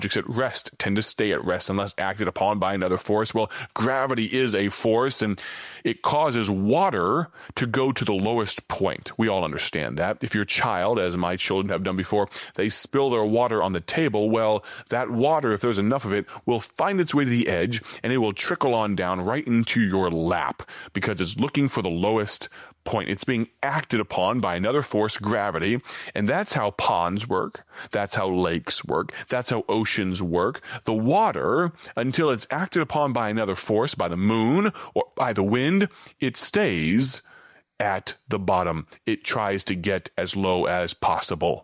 Objects at rest tend to stay at rest unless acted upon by another force. Well, gravity is a force, and it causes water to go to the lowest point. We all understand that. If your child, as my children have done before, they spill their water on the table, well, that water, if there's enough of it, will find its way to the edge, and it will trickle on down right into your lap because it's looking for the lowest point. It's being acted upon by another force, gravity, and that's how ponds work. That's how lakes work. That's how oceans work. The water, until it's acted upon by another force, by the moon or by the wind, it stays at the bottom. It tries to get as low as possible.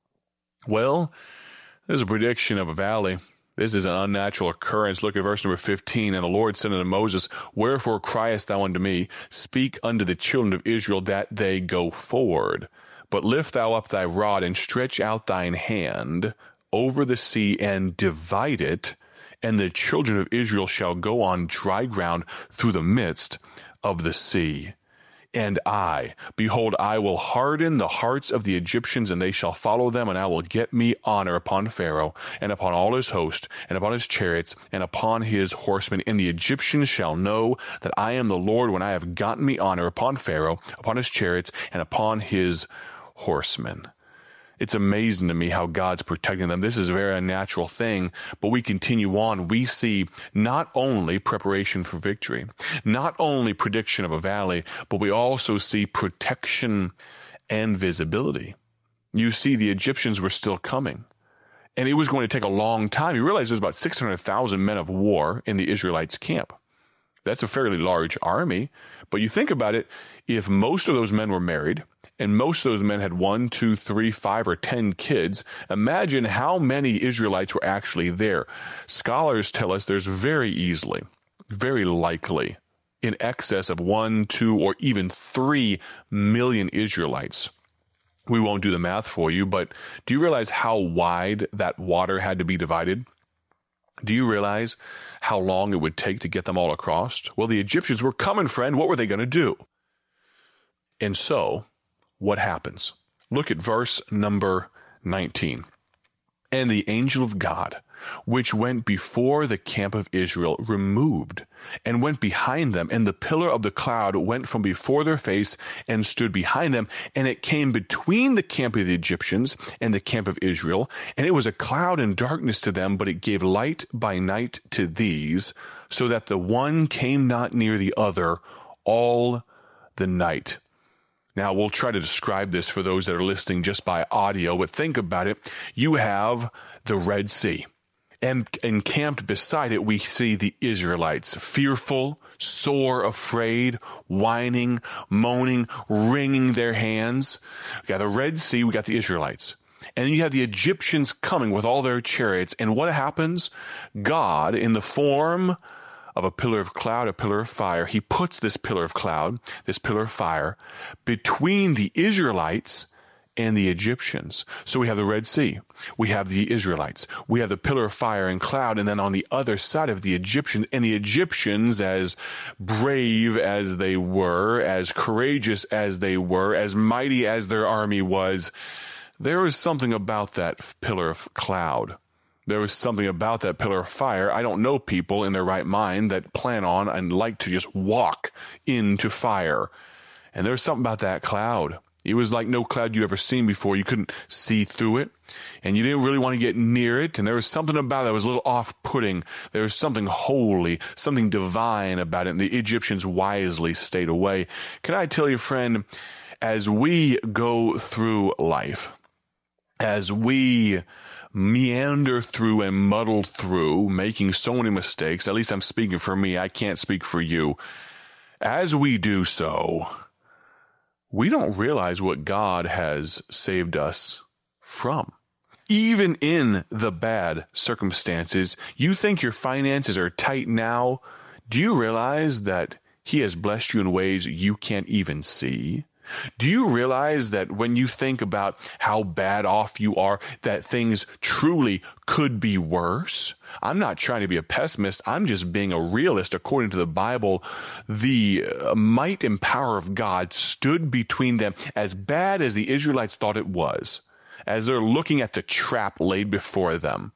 Well, there's a prediction of a valley. This is an unnatural occurrence. Look at verse number 15. And the Lord said unto Moses, Wherefore criest thou unto me? Speak unto the children of Israel that they go forward. But lift thou up thy rod and stretch out thine hand over the sea and divide it, and the children of Israel shall go on dry ground through the midst of the sea. And behold, I will harden the hearts of the Egyptians, and they shall follow them, and I will get me honor upon Pharaoh, and upon all his host, and upon his chariots, and upon his horsemen. And the Egyptians shall know that I am the Lord when I have gotten me honor upon Pharaoh, upon his chariots, and upon his horsemen. It's amazing to me how God's protecting them. This is a very unnatural thing, but we continue on. We see not only preparation for victory, not only prediction of a valley, but we also see protection and visibility. You see, the Egyptians were still coming, and it was going to take a long time. You realize there's about 600,000 men of war in the Israelites' camp. That's a fairly large army, but you think about it, if most of those men were married, and most of those men had 1, 2, 3, 5, or 10 kids, imagine how many Israelites were actually there. Scholars tell us there's very likely, in excess of 1, 2, or even 3 million Israelites. We won't do the math for you, but do you realize how wide that water had to be divided? Do you realize how long it would take to get them all across? Well, the Egyptians were coming, friend. What were they going to do? And so, what happens? Look at verse number 19. And the angel of God, which went before the camp of Israel, removed and went behind them, and the pillar of the cloud went from before their face and stood behind them, and it came between the camp of the Egyptians and the camp of Israel, and it was a cloud and darkness to them, but it gave light by night to these, so that the one came not near the other all the night. Now, we'll try to describe this for those that are listening just by audio, but think about it. You have the Red Sea, and encamped beside it, we see the Israelites, fearful, sore, afraid, whining, moaning, wringing their hands. We got the Red Sea, we got the Israelites. And you have the Egyptians coming with all their chariots, and what happens? God, in the form of a pillar of cloud, a pillar of fire, he puts this pillar of cloud, this pillar of fire, between the Israelites and the Egyptians. So we have the Red Sea, we have the Israelites, we have the pillar of fire and cloud, and then on the other side of the Egyptians, and the Egyptians, as brave as they were, as courageous as they were, as mighty as their army was, there was something about that pillar of cloud. There was something about that pillar of fire. I don't know people in their right mind that plan on and like to just walk into fire. And there was something about that cloud. It was like no cloud you'd ever seen before. You couldn't see through it, and you didn't really want to get near it. And there was something about it that was a little off-putting. There was something holy, something divine about it, and the Egyptians wisely stayed away. Can I tell you, friend, as we go through life, as we meander through and muddle through, making so many mistakes, at least I'm speaking for me, I can't speak for you. As we do so, we don't realize what God has saved us from. Even in the bad circumstances, you think your finances are tight now. Do you realize that He has blessed you in ways you can't even see? Do you realize that when you think about how bad off you are, that things truly could be worse? I'm not trying to be a pessimist. I'm just being a realist. According to the Bible, the might and power of God stood between them, as bad as the Israelites thought it was, as they're looking at the trap laid before them.